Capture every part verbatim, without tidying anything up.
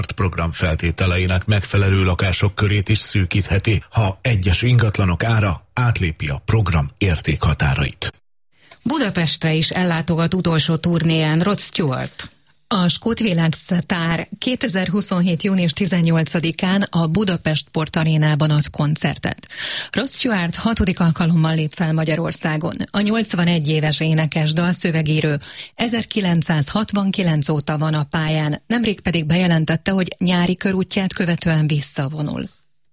program feltételeinek megfelelő lakások körét is szűkítheti, ha egyes ingatlanok ára átlépi a program értékhatárait. Budapestre is ellátogat utolsó turnéján Rod Stewart. A skót világsztár kétezer-huszonhét. június tizennyolcadikán a Budapest Port Arénában ad koncertet. Rod Stewart hatodik alkalommal lép fel Magyarországon. A nyolcvanegy éves énekes, dalszövegíró ezerkilencszázhatvankilenc óta van a pályán, nemrég pedig bejelentette, hogy nyári körútját követően visszavonul.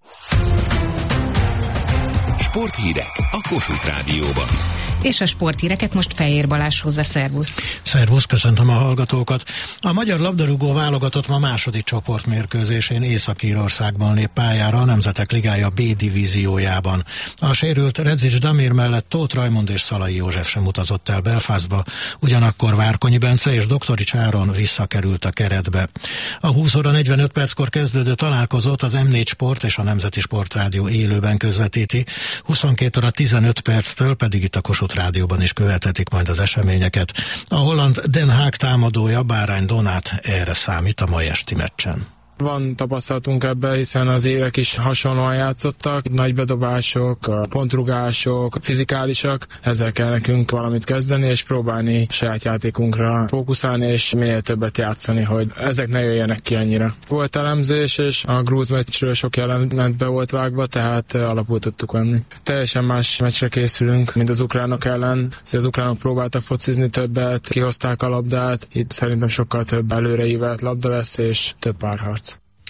Sporthírek a Kossuth Rádióban. És a sporthíreket most Fejér Balázs hozza. Szervusz! Szervusz, köszöntöm a hallgatókat! A magyar labdarúgó válogatott ma második csoportmérkőzésén Észak-Írországban lép pályára a Nemzetek Ligája B divíziójában. A sérült Redzics Damir mellett Tóth Rajmond és Szalai József sem utazott el Belfastba, ugyanakkor Várkonyi Bence és Doktorics Áron visszakerült a keretbe. A húsz óra negyvenöt perckor kezdődő találkozót az em négy Sport és a Nemzeti Sportrádió élőben közvetíti, huszonkét óra tizenöt perctől pedig itt a Kossuth Rádióban is követhetik majd az eseményeket. A holland Den Haag támadója Bárány Donát erre számít a mai esti meccsen. Van tapasztalatunk ebben, hiszen az évek is hasonlóan játszottak, nagy bedobások, pontrugások, fizikálisak, ezzel kell nekünk valamit kezdeni, és próbálni saját játékunkra fókuszálni, és minél többet játszani, hogy ezek ne jöjjenek ki annyira. Volt elemzés, és a grúz meccsről sok jelenet be volt vágva, tehát alapul tudtuk venni. Teljesen más meccsre készülünk, mint az ukránok ellen. Az ukránok próbáltak focizni többet, kihozták a labdát, itt szerintem sokkal több előreívelt labda lesz, és több párharc.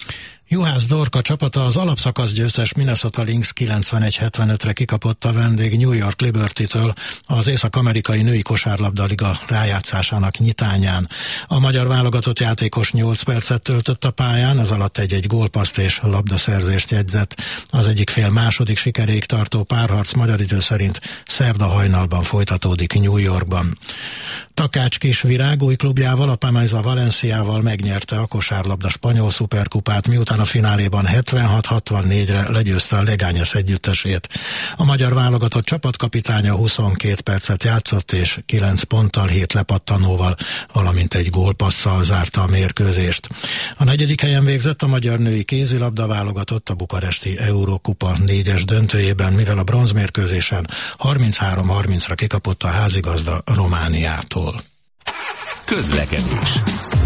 Juhász Dorka csapata az alapszakasz győztes Minnesota Lynx kilencvenegy hetvenötre kikapott a vendég New York Liberty-től az Észak-amerikai női kosárlabda-liga rájátszásának nyitányán. A magyar válogatott játékos nyolc percet töltött a pályán, ez alatt egy-egy gólpaszt és labdaszerzést jegyzett. Az egyik fél második sikeréig tartó párharc magyar idő szerint szerda hajnalban folytatódik New Yorkban. Takács Kisvirág új klubjával, a Pamaiza Valenciával megnyerte a kosárlabda spanyol szuperkupát, miután a fináléban hetvenhat hatvannégyre legyőzte a Legányes együttesét. A magyar válogatott csapatkapitánya huszonkét percet játszott, és kilenc ponttal, hét lepattanóval, valamint egy gólpasszal zárta a mérkőzést. A negyedik helyen végzett a magyar női kézilabda válogatott a bukaresti Eurókupa négyes döntőjében, mivel a bronzmérkőzésen harminchárom harmincra kikapott a házigazda Romániától. Közlekedés.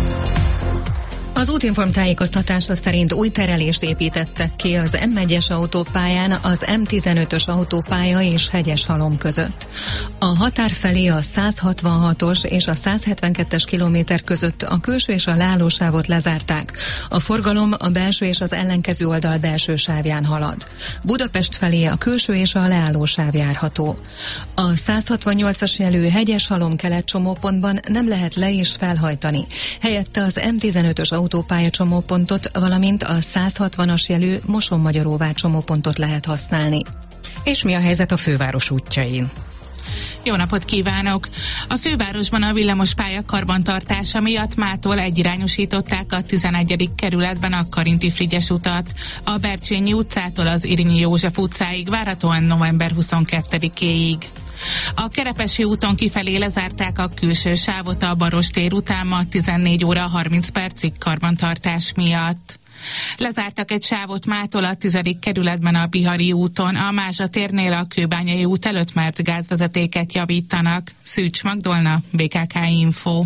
Az Útinform tájékoztatása szerint új terelést építettek ki az em egyes autópályán az em tizenötös autópálya és Hegyeshalom között. A határ felé a száz hatvanhatos és a száz hetvenkettes kilométer között a külső és a leállósávot lezárták. A forgalom a belső és az ellenkező oldal belső sávján halad. Budapest felé a külső és a leállósáv járható. A száz hatvannyolcas jelű Hegyeshalom kelet csomópontban nem lehet le- és felhajtani. Helyette az em tizenötös autópálya csomópontot, valamint a száz hatvanas jelű Moson-Magyaróvár csomópontot lehet használni. És mi a helyzet a főváros útjain? Jó napot kívánok! A fővárosban a villamospálya karbantartása miatt mától egyirányosították a tizenegyedik kerületben a Karinti-Frigyes utat. A Bercsényi utcától az Irinyi József utcáig várhatóan november huszonkettedikéig. A Kerepesi úton kifelé lezárták a külső sávot a Barostér után ma tizennégy óra harminc percig karbantartás miatt. Lezártak egy sávot mától a tizedik kerületben a Bihari úton, a Mázsa térnél a Kőbányai út előtt, mert gázvezetéket javítanak. Szűcs Magdolna, bé ká ká Info.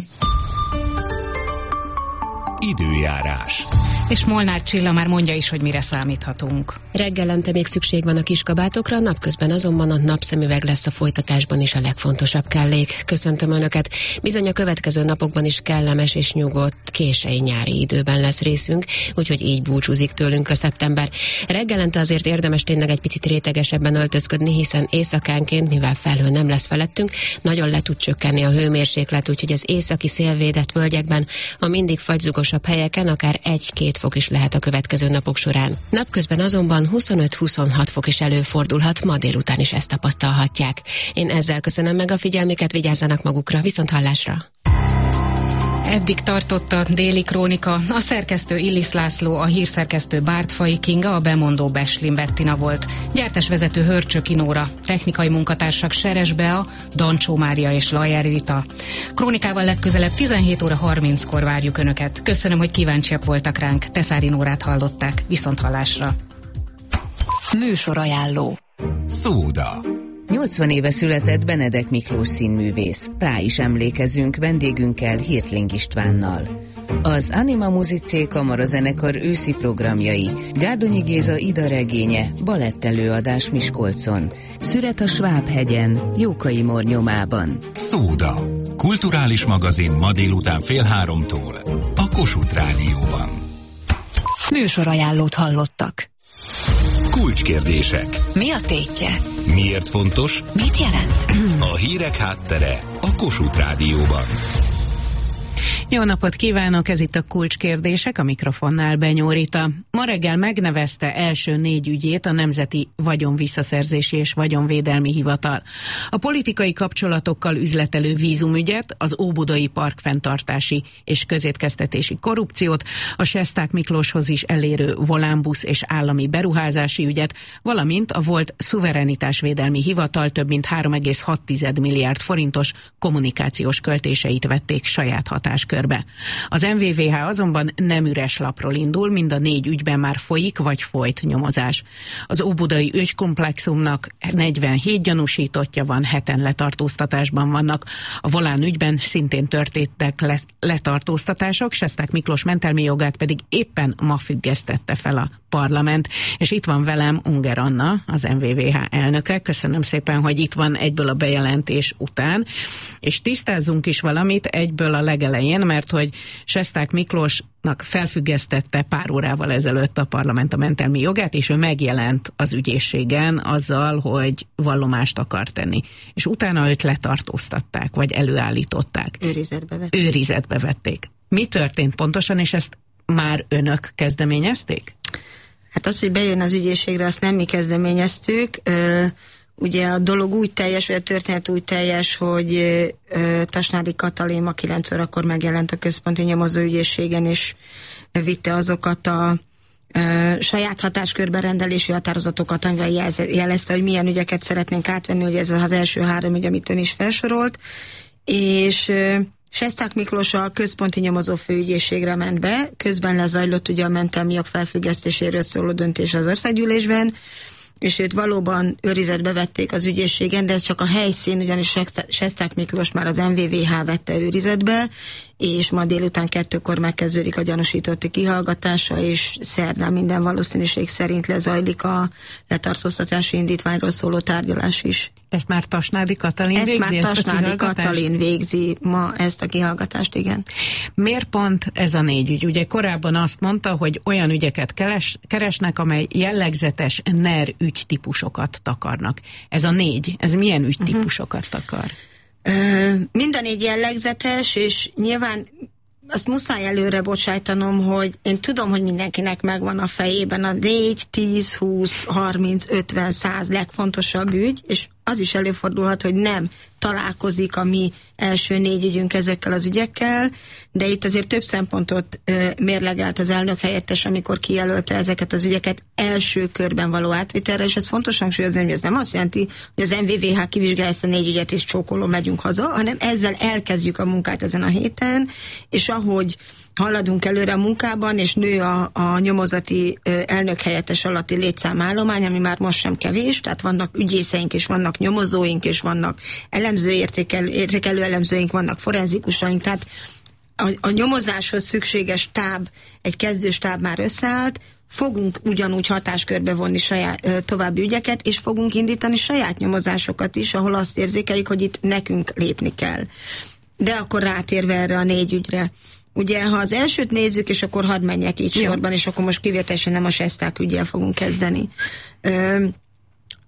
Időjárás. És Molnár Csilla már mondja is, hogy mire számíthatunk. Reggelente még szükség van a kiskabátokra, napközben azonban a napszemüveg lesz a folytatásban is a legfontosabb kellék. Köszöntöm Önöket! Bizony a következő napokban is kellemes és nyugodt, késői nyári időben lesz részünk, úgyhogy így búcsúzik tőlünk a szeptember. Reggelente azért érdemes tényleg egy picit rétegesebben öltözködni, hiszen éjszakánként, mivel felhő nem lesz felettünk, nagyon le tud csökkenni a hőmérséklet, úgyhogy az északi szélvédett völgyekben, a mindig fagyzugosabb helyeken akár egy-két fok is lehet a következő napok során. Napközben azonban huszonöt-huszonhat fok is előfordulhat, ma délután is ezt tapasztalhatják. Én ezzel köszönöm meg a figyelmüket, vigyázzanak magukra, viszont hallásra! Eddig tartott a Déli Krónika, a szerkesztő Illis László, a hírszerkesztő Bártfai Kinga, a bemondó Beslin Bettina volt. Gyártásvezető Hörcsöki Nóra, technikai munkatársak Seres Bea, Dancsó Mária és Lajer Rita. Krónikával legközelebb tizenhét óra harminckor várjuk Önöket. Köszönöm, hogy kíváncsiak voltak ránk. Teszári Nórát hallották. Viszonthallásra. Műsorajánló. Szóda. nyolcvan éve született Benedek Miklós színművész. Rá is emlékezünk vendégünkkel, Hirtling Istvánnal. Az Anima Musicé kamarazenekar őszi programjai, Gárdonyi Géza Ida regénye, balettelőadás Miskolcon, Szüret a Sváb-hegyen, Jókai Mór nyomában. Szóda. Kulturális magazin ma délután fél háromtól a Kossuth Rádióban. Műsorajánlót hallottak. Kulcskérdések. Mi a tétje? Miért fontos? Mit jelent? A hírek háttere a Kossuth Rádióban. Jó napot kívánok, ez itt a Kulcskérdések, a mikrofonnál Benyó Rita. Ma reggel megnevezte első négy ügyét a Nemzeti Vagyonvisszaszerzési és Vagyonvédelmi Hivatal. A politikai kapcsolatokkal üzletelő vízumügyet, az óbudai parkfenntartási és közétkeztetési korrupciót, a Sesták Miklóshoz is elérő volánbusz és állami beruházási ügyet, valamint a volt Szuverenitásvédelmi Hivatal több mint három egész hat milliárd forintos kommunikációs költéseit vették saját hatáskörbe. Az em vé vé há azonban nem üres lapról indul, mind a négy ügyben már folyik vagy folyt nyomozás. Az óbudai ügykomplexumnak negyvenhét gyanúsítottja van, heten letartóztatásban vannak. A volán ügyben szintén történtek le- letartóztatások, Sesták Miklós mentelmi jogát pedig éppen ma függesztette fel a parlament. És itt van velem Unger Anna, az em vé vé há elnöke. Köszönöm szépen, hogy itt van egyből a bejelentés után. És tisztázzunk is valamit egyből a legelején, mert hogy Sesták Miklósnak felfüggesztette pár órával ezelőtt a parlament a mentelmi jogát, és ő megjelent az ügyészségen azzal, hogy vallomást akar tenni. És utána őt letartóztatták, vagy előállították. Őrizetbe vették. Őrizetbe vették. Mi történt pontosan, és ezt már önök kezdeményezték? Hát az, hogy bejön az ügyészségre, azt nem mi kezdeményeztük. Ugye a dolog úgy teljes, vagy a történet úgy teljes, hogy Tasnádi Katalin ma kilenc órakor megjelent a központi nyomozóügyészségen, és vitte azokat a saját hatáskörben rendelési határozatokat, amivel jelezte, hogy milyen ügyeket szeretnénk átvenni, hogy ez az első három ügy, amit ön is felsorolt, és Sesták Miklós a központi nyomozó főügyészségre ment be, közben lezajlott ugye a mentelmi jog felfüggesztéséről szóló döntés az országgyűlésben, és őt valóban őrizetbe vették az ügyészségen, de ez csak a helyszín, ugyanis Sesták Miklós már az em vé vé há vette őrizetbe, és ma délután kettőkor megkezdődik a gyanúsítotti kihallgatása, és szerdán minden valószínűség szerint lezajlik a letartóztatási indítványról szóló tárgyalás is. Ezt már Tasnádi Katalin ezt végzi? Már ezt Tasnádi Katalin végzi ma ezt a kihallgatást, igen. Miért pont ez a négy ügy? Ugye korábban azt mondta, hogy olyan ügyeket keres, keresnek, amely jellegzetes en e er ügytípusokat takarnak. Ez a négy, ez milyen ügytípusokat uh-huh. takar? Ö, minden négy jellegzetes, és nyilván azt muszáj előre bocsájtanom, hogy én tudom, hogy mindenkinek megvan a fejében a négy, tíz, húsz, harminc, ötven, száz legfontosabb ügy, és az is előfordulhat, hogy nem találkozik a mi első négy ügyünk ezekkel az ügyekkel, de itt azért több szempontot ö, mérlegelt az elnök helyettes, amikor kijelölte ezeket az ügyeket első körben való átvitelre, és ez fontos hangsúlyozni, hogy ez nem azt jelenti, hogy az em vé vé há kivizsgálja ezt a négy ügyet és csókolom, megyünk haza, hanem ezzel elkezdjük a munkát ezen a héten, és ahogy haladunk előre a munkában, és nő a, a nyomozati ö, elnök helyettes alatti létszámállomány, ami már most sem kevés, tehát vannak ügyészeink, és vannak nyomozóink, és vannak elemző értékelő, értékelő elemzőink, vannak forenzikusaink, tehát a, a nyomozáshoz szükséges stáb, egy kezdő stáb már összeállt, fogunk ugyanúgy hatáskörbe vonni saját, ö, további ügyeket, és fogunk indítani saját nyomozásokat is, ahol azt érzékeljük, hogy itt nekünk lépni kell. De akkor rátérve erre a négy ügyre. Ugye, ha az elsőt nézzük, és akkor hadd menjek így sorban, és akkor most kivételesen nem a Sesták üggyel fogunk kezdeni. Ö,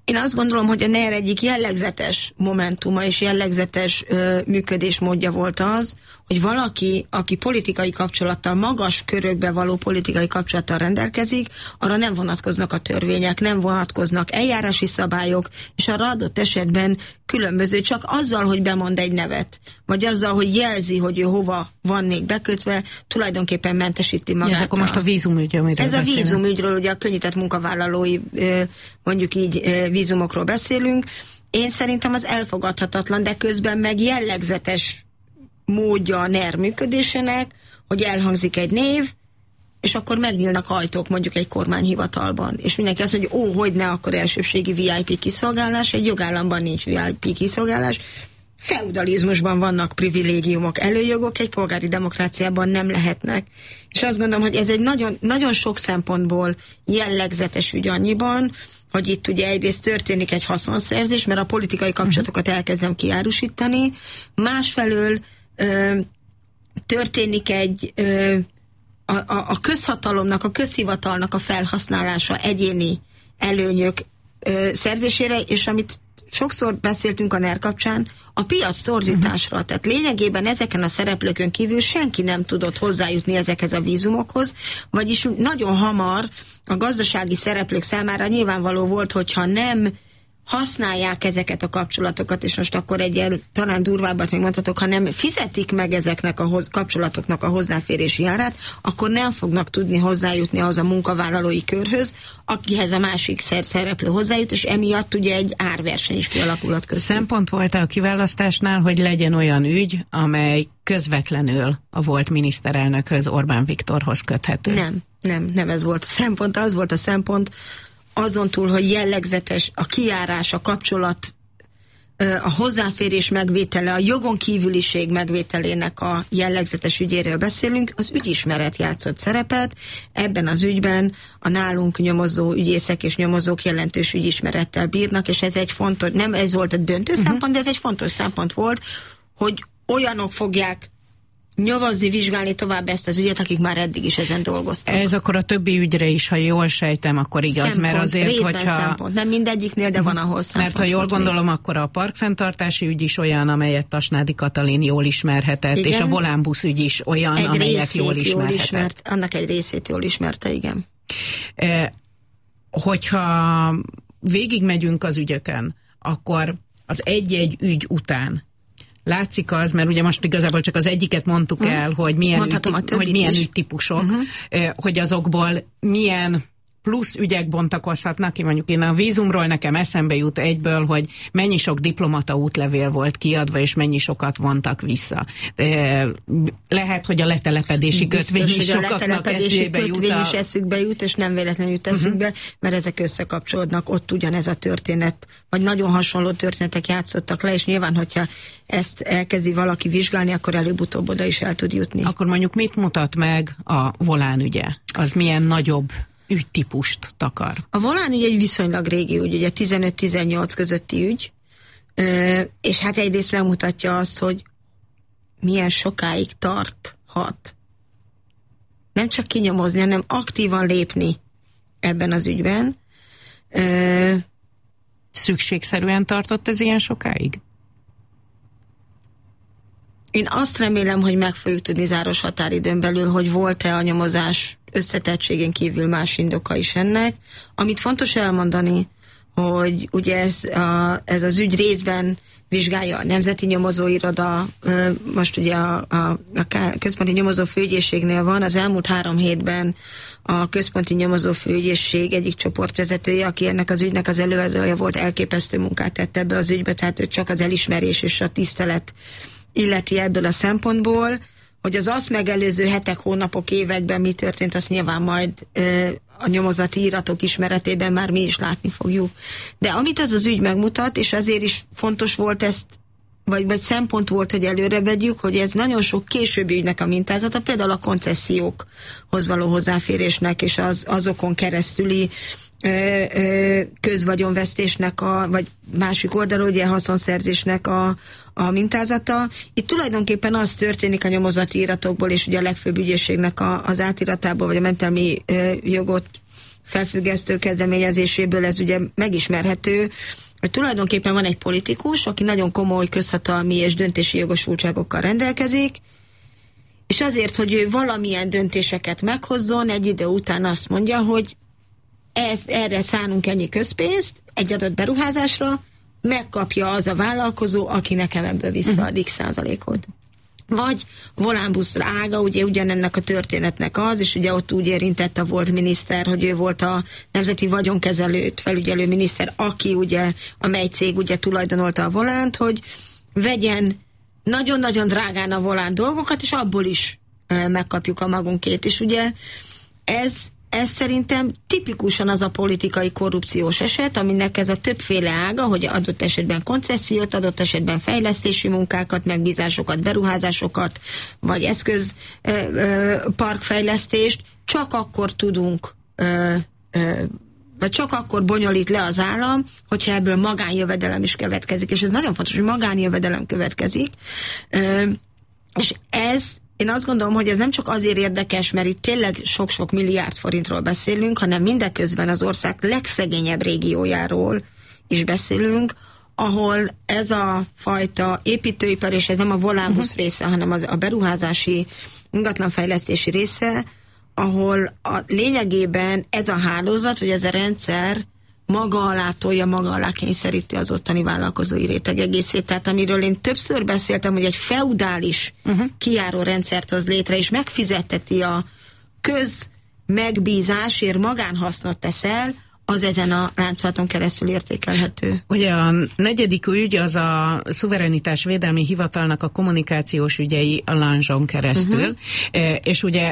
Én azt gondolom, hogy a NER egyik jellegzetes momentuma és jellegzetes ö, működésmódja volt az, hogy valaki, aki politikai kapcsolattal, magas körökbe való politikai kapcsolattal rendelkezik, arra nem vonatkoznak a törvények, nem vonatkoznak eljárási szabályok, és arra adott esetben különböző, csak azzal, hogy bemond egy nevet, vagy azzal, hogy jelzi, hogy ő hova van még bekötve, tulajdonképpen mentesíti magát. Ez akkor most a vízumügy, amiről Ez beszélünk. A vízumügyről, ugye a könnyített munkavállalói, mondjuk így vízumokról beszélünk. Én szerintem az elfogadhatatlan, de közben meg jellegzetes módja a NER működésének, hogy elhangzik egy név, és akkor megnyílnak ajtók mondjuk egy kormányhivatalban. És mindenki azt mondja, ó, hogy ne, akkor elsőbségi vé i pé kiszolgálás, egy jogállamban nincs vé i pé kiszolgálás. Feudalizmusban vannak privilégiumok, előjogok, egy polgári demokráciában nem lehetnek. És azt gondolom, hogy ez egy nagyon, nagyon sok szempontból jellegzetes ügy annyiban, hogy itt ugye egyrészt történik egy haszonszerzés, mert a politikai kapcsolatokat elkezdem kiárusítani, másfelől ö, történik egy ö, a, a, a közhatalomnak, a közhivatalnak a felhasználása egyéni előnyök ö, szerzésére, és amit sokszor beszéltünk a NER kapcsán, a piac torzításra. Uh-huh. Tehát lényegében ezeken a szereplőkön kívül senki nem tudott hozzájutni ezekhez a vízumokhoz, vagyis nagyon hamar a gazdasági szereplők számára nyilvánvaló volt, hogyha nem használják ezeket a kapcsolatokat, és most akkor egy talán durvábbat még mondhatok, ha nem fizetik meg ezeknek a hoz, kapcsolatoknak a hozzáférési árát, akkor nem fognak tudni hozzájutni ahhoz a munkavállalói körhöz, akihez a másik szereplő hozzájut, és emiatt ugye egy árverseny is kialakulhat köztük. Szempont volt a kiválasztásnál, hogy legyen olyan ügy, amely közvetlenül a volt miniszterelnökhöz, Orbán Viktorhoz köthető. Nem, nem, nem ez volt a szempont, az volt a szempont, azon túl, hogy jellegzetes a kijárás, a kapcsolat, a hozzáférés megvétele, a jogon kívüliség megvételének a jellegzetes ügyéről beszélünk, az ügyismeret játszott szerepet. Ebben az ügyben a nálunk nyomozó ügyészek és nyomozók jelentős ügyismerettel bírnak, és ez egy fontos, nem ez volt a döntő uh-huh. szempont, de ez egy fontos szempont volt, hogy olyanok fogják nyomozni, vizsgálni tovább ezt az ügyet, akik már eddig is ezen dolgoztak. Ez akkor a többi ügyre is, ha jól sejtem, akkor igaz, szempont, mert azért, részben hogyha... szempont. Nem mindegyiknél, de van, ahol szempont. Mert ha jól gondolom, még. Akkor a parkfenntartási ügy is olyan, amelyet Tasnádi Katalin jól ismerhetett, igen. És a volánbusz ügy is olyan, egy amelyet jól ismerhetett. Jól ismert, annak egy részét jól ismerte, igen. E, hogyha végigmegyünk az ügyöken, akkor az egy-egy ügy után látszik az, mert ugye most igazából csak az egyiket mondtuk uh-huh. el, hogy milyen, ügy, hogy milyen ügytípusok, uh-huh. hogy azokból milyen plusz ügyek bontakozhatnak ki. Mondjuk én a vízumról nekem eszembe jut egyből, hogy mennyi sok diplomata útlevél volt kiadva, és mennyi sokat vontak vissza. Lehet, hogy a letelepedési kötvény is sokaknak eszébe jut. Kötvény is eszükbe jut, és nem véletlenül jut eszükbe, uh-huh. mert ezek összekapcsolódnak, ott ugyanez a történet, vagy nagyon hasonló történetek játszottak le, és nyilván, hogyha ezt elkezdi valaki vizsgálni, akkor előbb-utóbb oda is el tud jutni. Akkor mondjuk mit mutat meg a volán ügye? Az milyen nagyobb ügytípust takar? A volán ügy egy viszonylag régi ügy, ugye tizenöt-tizennyolc közötti ügy, és hát egyrészt megmutatja azt, hogy milyen sokáig tarthat. Nem csak kinyomozni, hanem aktívan lépni ebben az ügyben. Szükségszerűen tartott ez ilyen sokáig? Én azt remélem, hogy meg fogjuk tudni záros határidőn belül, hogy volt-e a nyomozás összetettségén kívül más indoka is ennek. Amit fontos elmondani, hogy ugye ez, a, ez az ügy részben vizsgálja a Nemzeti Nyomozóiroda, most ugye a, a, a Központi Nyomozó Főügyészségnél van, az elmúlt három hétben a Központi Nyomozó Főügyészség egyik csoportvezetője, aki ennek az ügynek az előadója volt, elképesztő munkát tett ebbe az ügybe, tehát ő csak az elismerés és a tisztelet illeti ebből a szempontból, hogy az azt megelőző hetek, hónapok, években mi történt, azt nyilván majd ö, a nyomozati íratok ismeretében már mi is látni fogjuk. De amit ez az ügy megmutat, és azért is fontos volt ezt, vagy, vagy szempont volt, hogy előre vegyük, hogy ez nagyon sok későbbi ügynek a mintázata, például a koncessziókhoz való hozzáférésnek, és az, azokon keresztüli ö, ö, közvagyonvesztésnek, a, vagy másik oldalról ugye haszonszerzésnek a, a mintázata. Itt tulajdonképpen az történik a nyomozati iratokból, és ugye a legfőbb ügyészségnek a, az átiratából, vagy a mentelmi ö, jogot felfüggesztő kezdeményezéséből ez ugye megismerhető, hogy tulajdonképpen van egy politikus, aki nagyon komoly közhatalmi és döntési jogosultságokkal rendelkezik, és azért, hogy ő valamilyen döntéseket meghozzon, egy idő után azt mondja, hogy ez, erre szánunk ennyi közpénzt egy adott beruházásra, megkapja az a vállalkozó, aki nekem ebből visszaad x százalékot. Vagy Volánbusz ága, ugye ugyanennek a történetnek az, és ugye ott úgy érintett a volt miniszter, hogy ő volt a nemzeti vagyonkezelőt felügyelő miniszter, aki ugye, amely cég ugye tulajdonolta a Volánt, hogy vegyen nagyon-nagyon drágán a Volán dolgokat, és abból is e, megkapjuk a magunkét. És ugye ez, ez szerintem tipikusan az a politikai korrupciós eset, aminek ez a többféle ága, hogy adott esetben koncesziót, adott esetben fejlesztési munkákat, megbízásokat, beruházásokat, vagy eszközparkfejlesztést csak akkor tudunk ö, ö, vagy csak akkor bonyolít le az állam, hogyha ebből magánjövedelem is következik. És ez nagyon fontos, hogy magánjövedelem következik. Ö, és ez, én azt gondolom, hogy ez nem csak azért érdekes, mert itt tényleg sok-sok milliárd forintról beszélünk, hanem mindeközben az ország legszegényebb régiójáról is beszélünk, ahol ez a fajta építőipar, és ez nem a Volánbusz uh-huh. része, hanem az, a beruházási, ingatlanfejlesztési része, ahol a lényegében ez a hálózat, vagy ez a rendszer maga alá tolja, maga alá kényszeríti az ottani vállalkozói réteg egészét. Tehát amiről én többször beszéltem, hogy egy feudális uh-huh. kijáró rendszert hoz létre, és megfizetteti a köz megbízásért magánhasznot teszel, az ezen a láncolaton keresztül értékelhető. Ugye a negyedik ügy az a Szuverenitás Védelmi Hivatalnak a kommunikációs ügyei a Lanzson keresztül, uh-huh. és ugye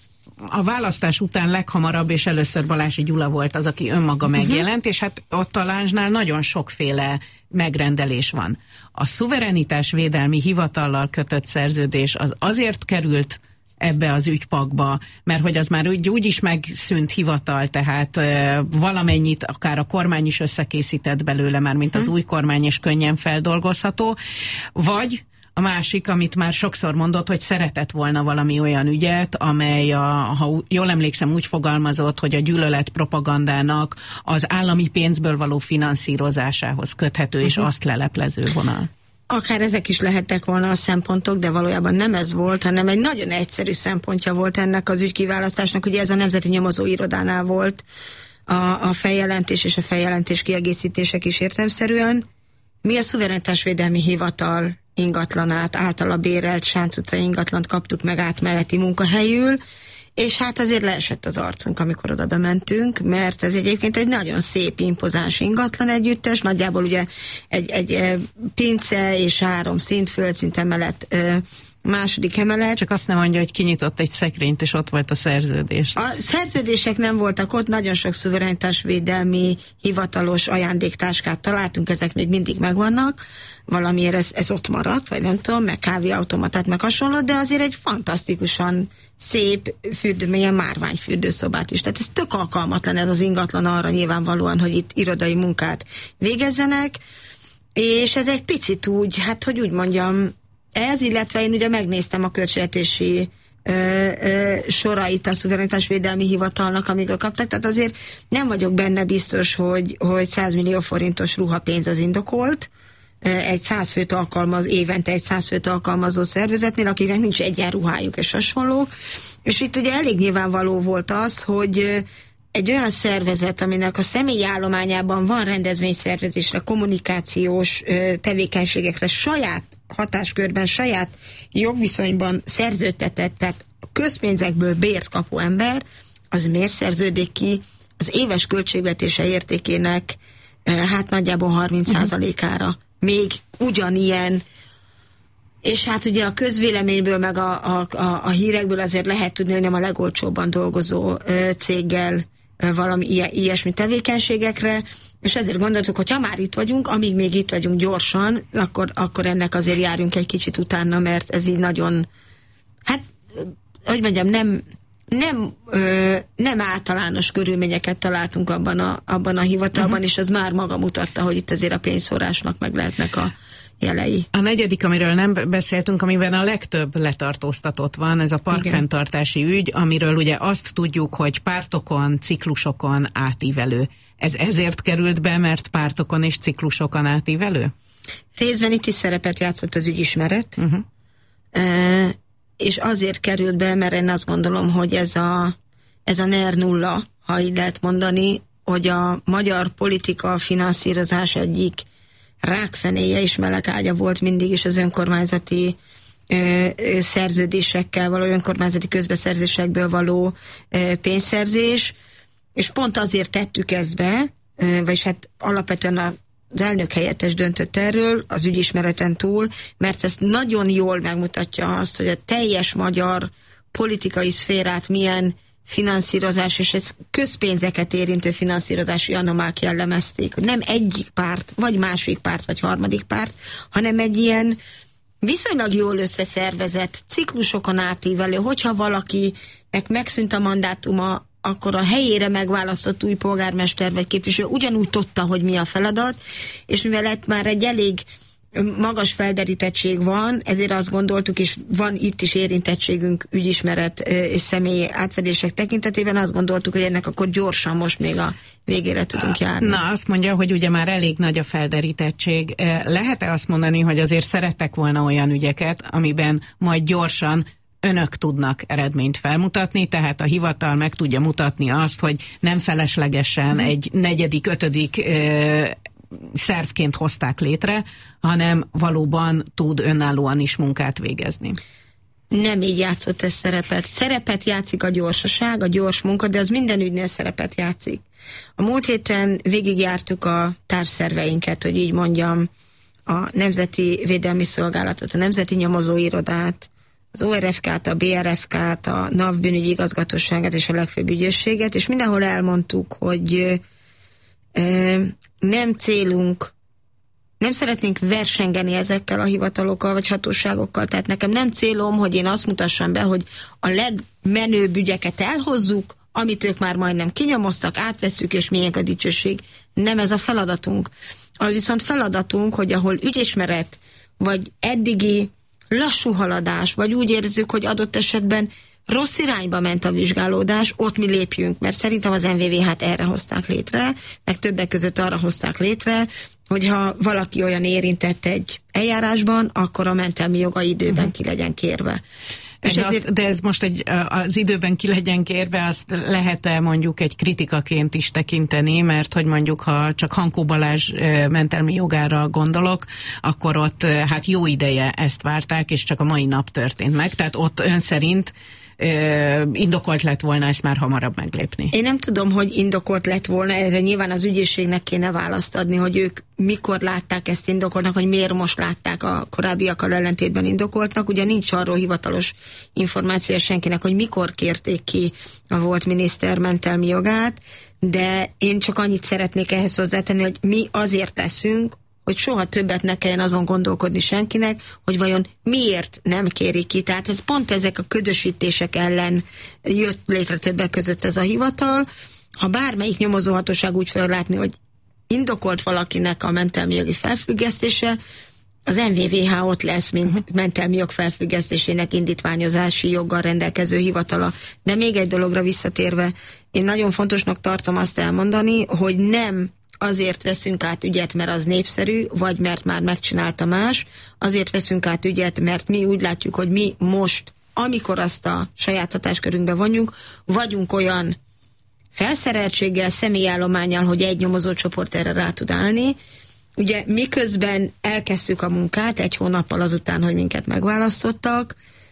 a választás után leghamarabb, és először Balási Gyula volt az, aki önmaga uh-huh. megjelent, és hát ott a Lanzsnál nagyon sokféle megrendelés van. A Szuverenitás Védelmi Hivatallal kötött szerződés az azért került ebbe az ügypakba, mert hogy az már úgy, úgy is megszűnt hivatal, tehát e, valamennyit akár a kormány is összekészített belőle, már mint az uh-huh. új kormány, és könnyen feldolgozható, vagy a másik, amit már sokszor mondott, hogy szeretett volna valami olyan ügyet, amely, a, ha jól emlékszem, úgy fogalmazott, hogy a gyűlölet propagandának az állami pénzből való finanszírozásához köthető, uh-huh. és azt leleplező vonal. Akár ezek is lehettek volna a szempontok, de valójában nem ez volt, hanem egy nagyon egyszerű szempontja volt ennek az ügykiválasztásnak. Ugye ez a Nemzeti Nyomozóirodánál volt a, a feljelentés és a feljelentés kiegészítések is értelemszerűen. Mi a Szuverenitásvédelmi Hivatal ingatlanát, általa bérelt Sánc utcai ingatlant kaptuk meg átmeneti munkahelyül, és hát azért leesett az arcunk, amikor oda bementünk, mert ez egyébként egy nagyon szép, impozáns ingatlan együttes, nagyjából ugye egy, egy pince és három szint, földszint emelet, második emelet. Csak azt nem mondja, hogy kinyitott egy szekrényt, és ott volt a szerződés. A szerződések nem voltak ott, nagyon sok szuverenitásvédelmi hivatalos ajándéktáskát találtunk, ezek még mindig megvannak, valamiért ez, ez ott maradt, vagy nem tudom, meg kávéautomatát, meg hasonló, de azért egy fantasztikusan szép fürdő, ilyen márványfürdőszobát is. Tehát ez tök alkalmatlan ez az ingatlan arra nyilvánvalóan, hogy itt irodai munkát végezzenek, és ez egy picit úgy, hát hogy úgy mondjam, ez, illetve én ugye megnéztem a költségvetési ö, ö, sorait a Szuverenitásvédelmi Hivatalnak, amíg kaptak, tehát azért nem vagyok benne biztos, hogy, hogy száz millió forintos ruhapénz az indokolt, egy száz főt alkalmaz, évente egy száz főt alkalmazó szervezetnél, akiknek nincs egyenruhájuk és hasonlók. És itt ugye elég nyilvánvaló volt az, hogy egy olyan szervezet, aminek a személyi állományában van rendezvényszervezésre, kommunikációs tevékenységekre, saját hatáskörben, saját jogviszonyban szerződtetett, tehát a közpénzekből bért kapó ember, az miért szerződik ki az éves költségvetése értékének hát nagyjából harminc százalékára. Még ugyanilyen, és hát ugye a közvéleményből, meg a, a, a, a hírekből azért lehet tudni, hogy nem a legolcsóbban dolgozó ö, céggel ö, valami ilyen, ilyesmi tevékenységekre, és ezért gondoltuk, hogy ha már itt vagyunk, amíg még itt vagyunk gyorsan, akkor, akkor ennek azért járjunk egy kicsit utána, mert ez így nagyon, hát, hogy mondjam, nem Nem, ö, nem általános körülményeket találtunk abban a, abban a hivatalban, uh-huh. és az már maga mutatta, hogy itt azért a pénzszórásnak meg lehetnek a jelei. A negyedik, amiről nem beszéltünk, amiben a legtöbb letartóztatott van, ez a parkfenntartási ügy, amiről ugye azt tudjuk, hogy pártokon, ciklusokon átívelő. Ez ezért került be, mert pártokon és ciklusokon átívelő? Részben itt is szerepet játszott az ügyismeret, uh-huh. e, és azért került be, mert én azt gondolom, hogy ez a, ez a en e er nulla, ha így lehet mondani, hogy a magyar politika finanszírozás egyik rákfenéje és melegágya volt mindig is az önkormányzati ö, ö, szerződésekkel való, önkormányzati közbeszerzésekből való ö, pénzszerzés, és pont azért tettük ezt be, ö, vagyis hát alapvetően a az elnök helyettes döntött erről, az ügyismereten túl, mert ez nagyon jól megmutatja azt, hogy a teljes magyar politikai szférát milyen finanszírozás, és ez közpénzeket érintő finanszírozási anomák jellemezték, hogy nem egyik párt, vagy másik párt, vagy harmadik párt, hanem egy ilyen viszonylag jól összeszervezett, ciklusokon átívelő, hogyha valakinek megszűnt a mandátuma, akkor a helyére megválasztott új polgármester vagy képviselő ugyanúgy tudta, hogy mi a feladat, és mivel lett már egy elég magas felderítettség van, ezért azt gondoltuk, és van itt is érintettségünk ügyismeret és személyi átfedések tekintetében, azt gondoltuk, hogy ennek akkor gyorsan most még a végére tudunk járni. Na, azt mondja, hogy ugye már elég nagy a felderítettség. Lehet-e azt mondani, hogy azért szerettek volna olyan ügyeket, amiben majd gyorsan önök tudnak eredményt felmutatni, tehát a hivatal meg tudja mutatni azt, hogy nem feleslegesen egy negyedik, ötödik ö, szervként hozták létre, hanem valóban tud önállóan is munkát végezni. Nem így játszott ez szerepet. Szerepet játszik a gyorsaság, a gyors munka, de az minden ügynél szerepet játszik. A múlt héten végigjártuk a társszerveinket, hogy így mondjam, a Nemzeti Védelmi Szolgálatot, a Nemzeti Nyomozóirodát, az o er ef ká-t, a bé er ef ká-t, a NAV bűnügyi igazgatóságát és a legfőbb ügyészséget, és mindenhol elmondtuk, hogy ö, nem célunk, nem szeretnénk versengeni ezekkel a hivatalokkal vagy hatóságokkal, tehát nekem nem célom, hogy én azt mutassam be, hogy a legmenőbb ügyeket elhozzuk, amit ők már majdnem kinyomoztak, átvesszük, és miénk a dicsőség. Nem ez a feladatunk. Az viszont feladatunk, hogy ahol ügyismeret, vagy eddigi lassú haladás, vagy úgy érezzük, hogy adott esetben rossz irányba ment a vizsgálódás, ott mi lépjünk, mert szerintem az en vé vé hát erre hozták létre, meg többek között arra hozták létre, hogyha valaki olyan érintett egy eljárásban, akkor a mentelmi joga időben uh-huh. ki legyen kérve. És de, ezért... az, de ez most egy, az időben ki legyen kérve, azt lehet-e mondjuk egy kritikaként is tekinteni, mert hogy mondjuk, ha csak Hankó Balázs mentelmi jogára gondolok, akkor ott hát jó ideje ezt várták, és csak a mai nap történt meg. Tehát ott ön szerint indokolt lett volna ezt már hamarabb meglépni. Én nem tudom, hogy indokolt lett volna, erre nyilván az ügyészségnek kéne választ adni, hogy ők mikor látták ezt indokoltnak, hogy miért most látták a korábbiakkal ellentétben indokoltnak. Ugye nincs arról hivatalos információ senkinek, hogy mikor kérték ki a volt miniszter mentelmi jogát, de én csak annyit szeretnék ehhez hozzátenni, hogy mi azért teszünk, hogy soha többet ne kelljen azon gondolkodni senkinek, hogy vajon miért nem kérik ki. Tehát ez pont ezek a ködösítések ellen jött létre többek között ez a hivatal. Ha bármelyik nyomozóhatóság úgy fel látni, hogy indokolt valakinek a mentelmi jogi felfüggesztése, az en vé vé há ott lesz, mint uh-huh. mentelmi jog felfüggesztésének indítványozási joggal rendelkező hivatala. De még egy dologra visszatérve, én nagyon fontosnak tartom azt elmondani, hogy nem azért veszünk át ügyet, mert az népszerű, vagy mert már megcsinálta más, azért veszünk át ügyet, mert mi úgy látjuk, hogy mi most, amikor azt a saját hatáskörünkbe vonjunk, vagyunk olyan felszereltséggel, személyállománnyal, hogy egy nyomozócsoport erre rá tud állni. Ugye miközben elkezdtük a munkát, egy hónappal azután, hogy minket megválasztottak,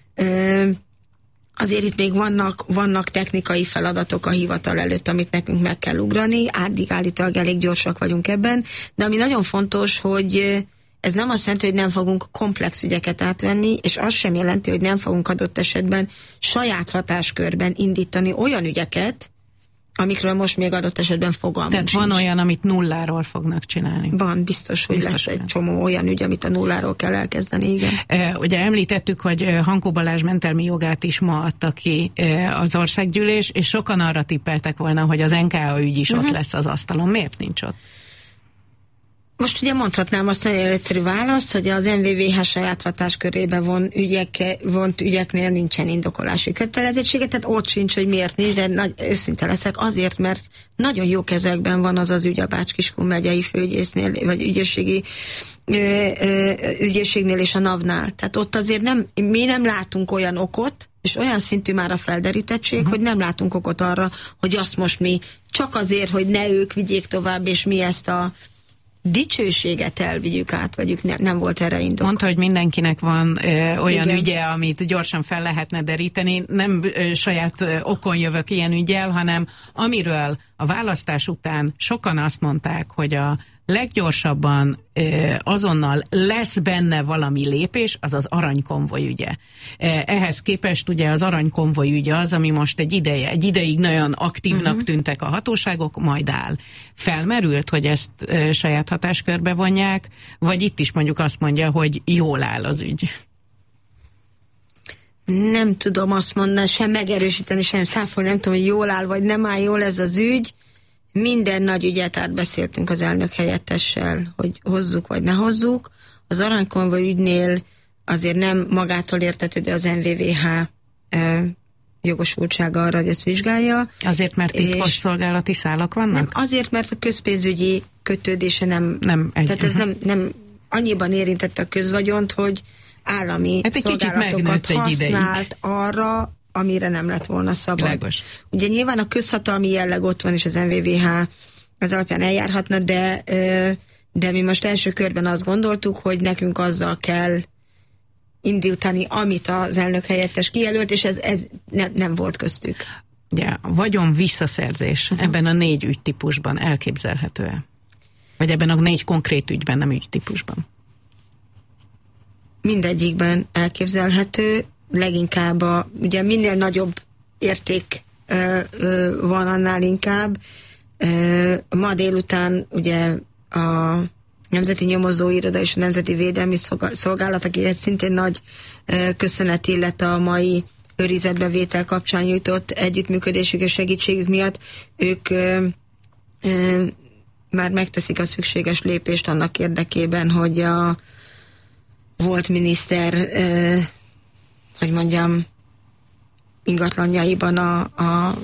azért itt még vannak, vannak technikai feladatok a hivatal előtt, amit nekünk meg kell ugrani, addig állítólag elég gyorsak vagyunk ebben, de ami nagyon fontos, hogy ez nem azt jelenti, hogy nem fogunk komplex ügyeket átvenni, és az sem jelenti, hogy nem fogunk adott esetben saját hatáskörben indítani olyan ügyeket, amikről most még adott esetben fogalmunk Tehát sincs. Van olyan, amit nulláról fognak csinálni. Van, biztos, hogy biztos lesz olyan. Egy csomó olyan ügy, amit a nulláról kell elkezdeni, igen. E, ugye említettük, hogy Hankó Balázs mentelmi jogát is ma adta ki e, az országgyűlés, és sokan arra tippeltek volna, hogy az en ká á ügy is uh-huh. ott lesz az asztalon. Miért nincs ott? Most ugye mondhatnám azt nagyon egyszerű választ, hogy az em vé vé há saját hatáskörében von ügyek, vont ügyeknél nincsen indokolási kötelezettsége, tehát ott sincs, hogy miért nincs, de nagy, őszinte leszek azért, mert nagyon jó kezekben van az az ügy a Bács-Kiskun megyei főügyésznél, vagy ügyészségi ö, ö, ügyészségnél és a NAV-nál. Tehát ott azért nem, mi nem látunk olyan okot, és olyan szintű már a felderítettség, uh-huh. hogy nem látunk okot arra, hogy azt most mi csak azért, hogy ne ők vigyék tovább, és mi ezt a dicsőséget elvigyük, átvegyük, ne, nem volt erre indok. Mondta, hogy mindenkinek van ö, olyan Igen. ügye, amit gyorsan fel lehetne deríteni. Nem ö, saját ö, okon jövök ilyen ügyel, hanem amiről a választás után sokan azt mondták, hogy a leggyorsabban ö, azonnal lesz benne valami lépés, az az aranykonvoj ügye. Ehhez képest ugye az aranykonvoj ügye az, ami most egy ideje, egy ideig nagyon aktívnak uh-huh. tűntek a hatóságok, majd áll. Felmerült, hogy ezt ö, saját hatáskörbe vonják, vagy itt is mondjuk azt mondja, hogy jól áll az ügy? Nem tudom azt mondani, sem megerősíteni, sem száfolni, nem tudom, hogy jól áll, vagy nem áll jól ez az ügy. Minden nagy ügyet átbeszéltünk az elnök helyettessel, hogy hozzuk vagy ne hozzuk. Az aranykonvoj ügynél azért nem magától értetődő az em vé vé há e, jogosultsága arra, hogy ezt vizsgálja. Azért, mert titkos szolgálati szálak vannak? Nem, azért, mert a közpénzügyi kötődése nem... nem egy, tehát ez uh-huh. nem, nem annyiban érintette a közvagyont, hogy állami hát szolgálatokat használt arra, amire nem lett volna szabad. Lágos. Ugye nyilván a közhatalmi jelleg ott van, és az em vé vé há az alapján eljárhatna, de, de mi most első körben azt gondoltuk, hogy nekünk azzal kell indítani, amit az elnök helyettes kijelölt, és ez, ez ne, nem volt köztük. Ugye, a vagyon visszaszerzés uh-huh. ebben a négy ügytípusban elképzelhető-e? Vagy ebben a négy konkrét ügyben, nem ügytípusban? Mindegyikben elképzelhető, leginkább a, ugye minél nagyobb érték ö, ö, van, annál inkább. Ö, ma délután ugye a Nemzeti Nyomozóiroda és a Nemzeti Védelmi Szolgálat, akiket szintén nagy ö, köszönet illet a mai őrizetbevétel kapcsán nyújtott együttműködésük és segítségük miatt, ők ö, ö, már megteszik a szükséges lépést annak érdekében, hogy a volt miniszter ö, hogy mondjam, ingatlanjaiban a, a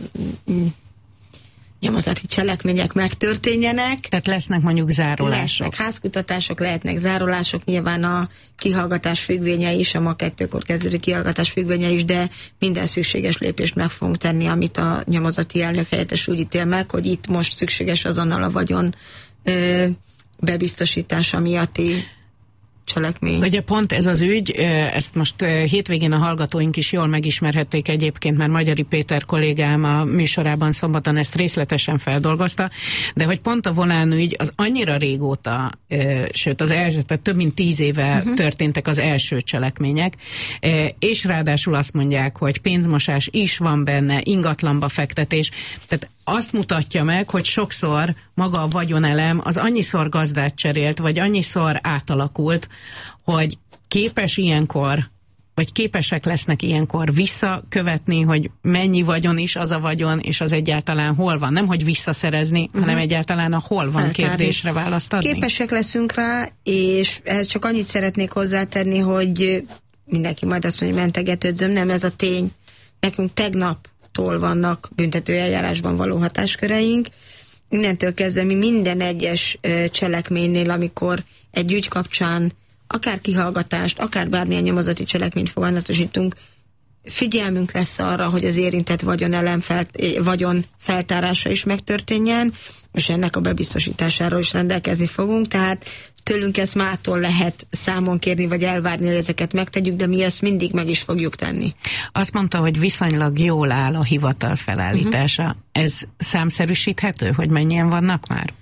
nyomozati cselekmények megtörténjenek. Tehát lesznek mondjuk zárolások. Lesznek házkutatások, lehetnek zárolások, nyilván a kihallgatás függvénye is, a ma kettőkor kezdődő kihallgatás függvénye is, de minden szükséges lépést meg fogunk tenni, amit a nyomozati elnök helyettes úgy ítél meg, hogy itt most szükséges azonnal a vagyon ö, bebiztosítása miatti cselekmény. Ugye pont ez az ügy, ezt most hétvégén a hallgatóink is jól megismerhették egyébként, mert Magyari Péter kollégám a műsorában szombaton ezt részletesen feldolgozta, de hogy pont a Volán ügy az annyira régóta, sőt az első, tehát több mint tíz éve uh-huh. történtek az első cselekmények, és ráadásul azt mondják, hogy pénzmosás is van benne, ingatlanba fektetés, tehát azt mutatja meg, hogy sokszor maga a vagyonelem az annyiszor gazdát cserélt, vagy annyiszor átalakult, hogy képes ilyenkor, vagy képesek lesznek ilyenkor visszakövetni, hogy mennyi vagyon is az a vagyon, és az egyáltalán hol van. Nem, hogy visszaszerezni, uh-huh. hanem egyáltalán a hol van Feltárni. Kérdésre választ adni. Képesek leszünk rá, és ehhez csak annyit szeretnék hozzátenni, hogy mindenki majd azt mondja, hogy mentegetődzöm, nem ez a tény. Nekünk tegnap tól vannak büntető eljárásban való hatásköreink. Innentől kezdve mi minden egyes ö, cselekménynél, amikor egy ügy kapcsán akár kihallgatást, akár bármilyen nyomozati cselekményt foganatosítunk, figyelmünk lesz arra, hogy az érintett vagyonelem fel, vagyon feltárása is megtörténjen, és ennek a bebiztosításáról is rendelkezni fogunk, tehát tőlünk ezt mától lehet számon kérni, vagy elvárni, hogy ezeket megtegyük, de mi ezt mindig meg is fogjuk tenni. Azt mondta, hogy viszonylag jól áll a hivatal felállítása. Uh-huh. Ez számszerűsíthető, hogy mennyien vannak már?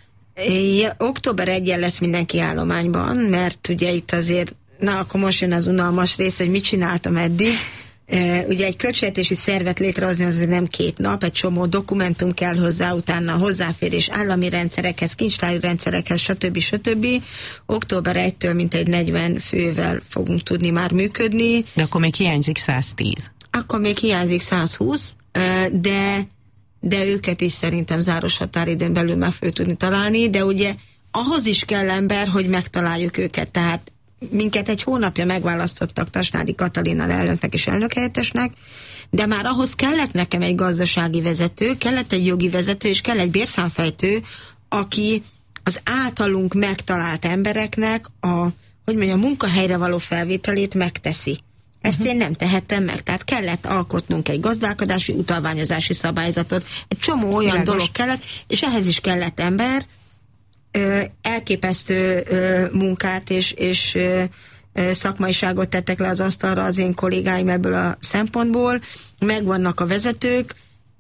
Ja, október elseje lesz mindenki állományban, mert ugye itt azért, na akkor most jön az unalmas rész, hogy mit csináltam eddig. Uh, ugye egy költségvetési szervet létrehozni az nem két nap, egy csomó dokumentum kell hozzá, utána hozzáférés állami rendszerekhez, kincstári rendszerekhez, stb. stb. október elsejétől mintegy negyven fővel fogunk tudni már működni. De akkor még hiányzik száztíz. Akkor még hiányzik százhúsz, uh, de, de őket is szerintem záros határidőn belül meg fogjuk tudni találni, de ugye ahhoz is kell ember, hogy megtaláljuk őket. Tehát minket egy hónapja megválasztottak Tasnádi Katalinnal elnöknek és elnökhelyettesnek, de már ahhoz kellett nekem egy gazdasági vezető, kellett egy jogi vezető, és kell egy bérszámfejtő, aki az általunk megtalált embereknek a, hogy mondjam, a munkahelyre való felvételét megteszi. Ezt uh-huh. én nem tehettem meg. Tehát kellett alkotnunk egy gazdálkodási, utalványozási szabályzatot, egy csomó olyan Világos. dolog kellett, és ehhez is kellett ember, ö, elképesztő ö, munkát és, és ö, ö, szakmaiságot tettek le az asztalra az én kollégáim ebből a szempontból. Megvannak a vezetők,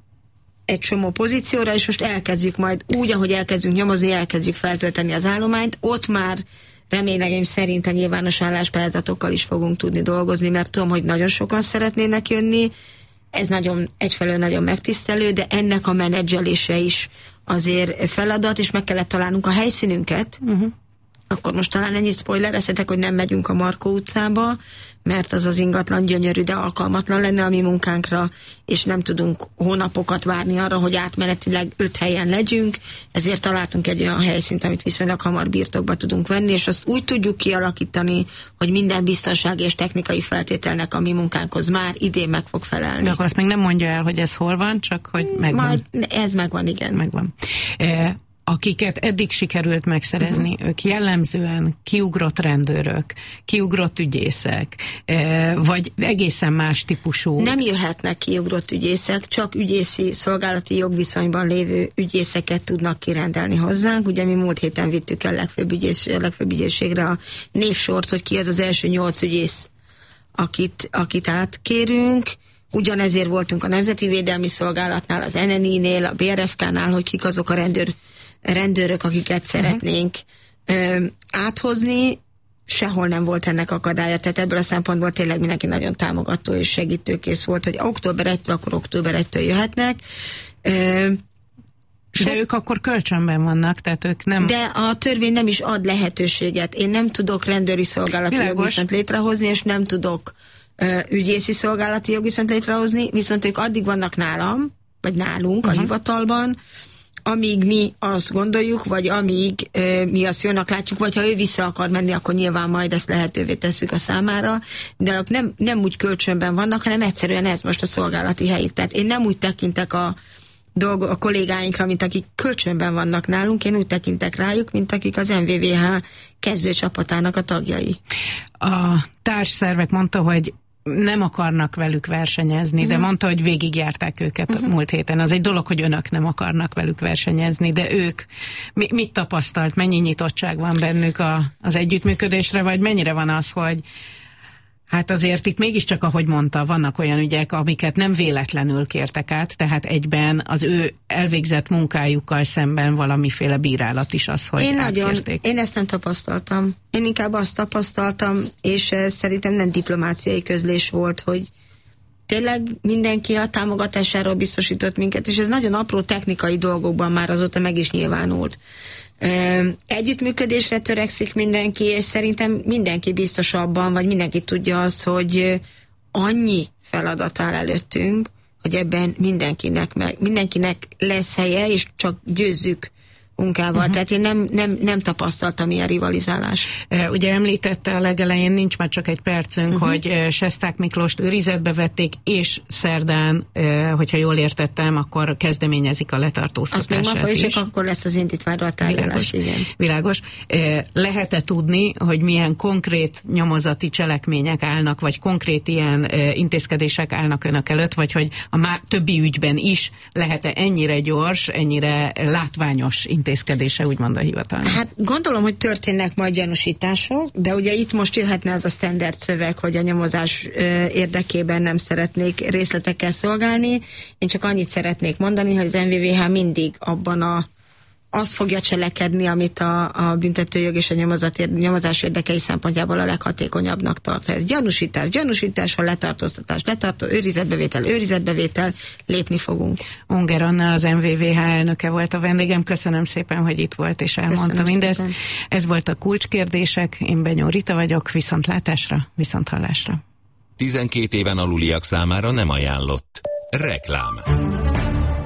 egy csomó pozícióra, és most elkezdjük majd úgy, ahogy elkezdjünk nyomozni, elkezdjük feltölteni az állományt. Ott már reményeim szerint a nyilvános álláspályázatokkal is fogunk tudni dolgozni, mert tudom, hogy nagyon sokan szeretnének jönni. Ez nagyon, egyfelől nagyon megtisztelő, de ennek a menedzselése is azért feladat, és meg kellett találnunk a helyszínünket. Uh-huh. Akkor most talán ennyit spoilerezhetek, hogy nem megyünk a Markó utcába, mert az az ingatlan gyönyörű, de alkalmatlan lenne a mi munkánkra, és nem tudunk hónapokat várni arra, hogy átmenetileg öt helyen legyünk, ezért találtunk egy olyan helyszínt, amit viszonylag hamar birtokba tudunk venni, és azt úgy tudjuk kialakítani, hogy minden biztonsági és technikai feltételnek a mi munkánkhoz már idén meg fog felelni. De akkor azt még nem mondja el, hogy ez hol van, csak hogy megvan. Majd ez megvan, igen. Megvan. E- akiket eddig sikerült megszerezni, uh-huh. ők jellemzően kiugrott rendőrök, kiugrott ügyészek, vagy egészen más típusú. Nem jöhetnek kiugrott ügyészek, csak ügyészi, szolgálati jogviszonyban lévő ügyészeket tudnak kirendelni hozzánk. Ugye mi múlt héten vittük el legfőbb, ügyész, legfőbb ügyészségre a névsort, hogy ki az az első nyolc ügyész, akit, akit átkérünk. Ugyanezért voltunk a Nemzeti Védelmi Szolgálatnál, az en en i-nél, a bé er ef ká-nál, hogy kik azok a rendőr rendőrök, akiket uh-huh. szeretnénk ö, áthozni, sehol nem volt ennek akadálya, tehát ebből a szempontból tényleg mindenki nagyon támogató és segítőkész volt, hogy október elsejétől, akkor október elsejétől jöhetnek. Ö, so... De ők akkor kölcsönben vannak, tehát ők nem... De a törvény nem is ad lehetőséget. Én nem tudok rendőri szolgálati jogviszont létrehozni, és nem tudok ö, ügyészi szolgálati jogviszont létrehozni, viszont ők addig vannak nálam, vagy nálunk uh-huh. a hivatalban, amíg mi azt gondoljuk, vagy amíg e, mi azt jónak látjuk, vagy ha ő vissza akar menni, akkor nyilván majd ezt lehetővé tesszük a számára, de nem, nem úgy kölcsönben vannak, hanem egyszerűen ez most a szolgálati helyük. Tehát én nem úgy tekintek a, dolgo, a kollégáinkra, mint akik kölcsönben vannak nálunk, én úgy tekintek rájuk, mint akik az em vé vé há kezdőcsapatának a tagjai. A társszervek mondta, hogy nem akarnak velük versenyezni, uh-huh. de mondta, hogy végigjárták őket uh-huh. múlt héten. Az egy dolog, hogy önök nem akarnak velük versenyezni, de ők mi, mit tapasztalt, mennyi nyitottság van bennük a, az együttműködésre, vagy mennyire van az, hogy hát azért itt mégiscsak, ahogy mondta, vannak olyan ügyek, amiket nem véletlenül kértek át, tehát egyben az ő elvégzett munkájukkal szemben valamiféle bírálat is az, hogy én átkérték. Nagyon, én ezt nem tapasztaltam. Én inkább azt tapasztaltam, és ez szerintem nem diplomáciai közlés volt, hogy tényleg mindenki a támogatásáról biztosított minket, és ez nagyon apró technikai dolgokban már azóta meg is nyilvánult. Együttműködésre törekszik mindenki, és szerintem mindenki biztos abban, vagy mindenki tudja azt, hogy annyi feladat áll előttünk, hogy ebben mindenkinek, meg, mindenkinek lesz helye, és csak győzzük munkával. Uh-huh. Tehát én nem, nem, nem tapasztaltam ilyen rivalizálást. Uh, ugye említette a legelején, nincs már csak egy percünk, uh-huh. hogy uh, Sesták Miklóst őrizetbe vették, és szerdán, uh, hogyha jól értettem, akkor kezdeményezik a letartóztatását. Azt még ma csak akkor lesz az indítványra a tárgyalás. Világos. Világos. Uh, lehet-e tudni, hogy milyen konkrét nyomozati cselekmények állnak, vagy konkrét ilyen uh, intézkedések állnak önök előtt, vagy hogy a már többi ügyben is lehet-e ennyire gyors, ennyire látványos intézkedések? intézkedése, úgymond a hivatalnak. Hát gondolom, hogy történnek majd gyanúsítások, de ugye itt most jöhetne az a standard szöveg, hogy a nyomozás érdekében nem szeretnék részletekkel szolgálni. Én csak annyit szeretnék mondani, hogy az em vé vé há mindig abban a azt fogja cselekedni, amit a, a büntetőjog és a nyomozat, nyomozás érdekei szempontjából a leghatékonyabbnak tart. Ez gyanúsítás, gyanúsítás, ha letartóztatás, letartó, őrizetbevétel, őrizetbevétel, lépni fogunk. Unger Anna, az em vé vé há elnöke volt a vendégem. Köszönöm szépen, hogy itt volt és elmondta mindezt. Ez volt a Kulcskérdések. Én Benyó Rita vagyok. Viszontlátásra, viszonthallásra. tizenkét éven aluliak számára nem ajánlott. Reklám.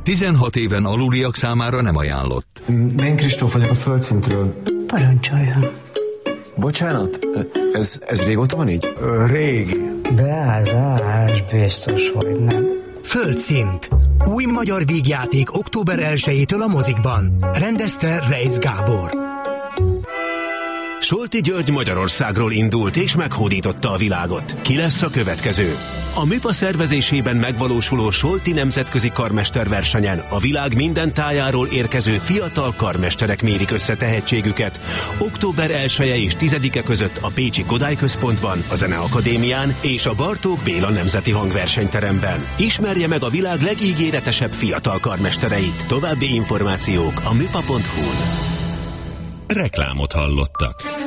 tizenhat éven aluliak számára nem ajánlott. Én Kristóf vagyok a Földszintről. Parancsoljon. Bocsánat, ez, ez régóta van így? Régi. Beázás, biztos, hogy nem. Földszint. Új magyar vígjáték október elsejétől a mozikban. Rendezte Reisz Gábor. Solti György Magyarországról indult és meghódította a világot. Ki lesz a következő? A MÜPA szervezésében megvalósuló Solti nemzetközi karmesterversenyen a világ minden tájáról érkező fiatal karmesterek mérik össze tehetségüket. október elseje és tizedike között a Pécsi Kodály Központban, a Zeneakadémián és a Bartók Béla Nemzeti Hangversenyteremben. Ismerje meg a világ legígéretesebb fiatal karmestereit. További információk a müpa pont hu-n. Reklámot hallottak.